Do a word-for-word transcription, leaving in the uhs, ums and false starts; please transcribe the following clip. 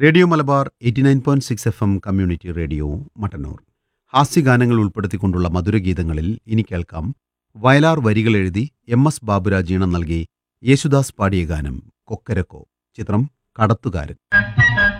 Radio Malabar eighty nine point six F M community radio Mattannur. ഹാസ്യഗാനങ്ങൾ ഉൾപ്പെടുത്തിക്കൊണ്ടുള്ള മധുരഗീതങ്ങളിൽ ഇനി കേൾക്കാം വയലാർ വരികൾ എഴുതി എം എസ് ബാബുരാജ് ഈണം നൽകി യേശുദാസ് പാടിയ ഗാനം കൊക്കരക്കോ. ചിത്രം കടത്തുകാരൻ.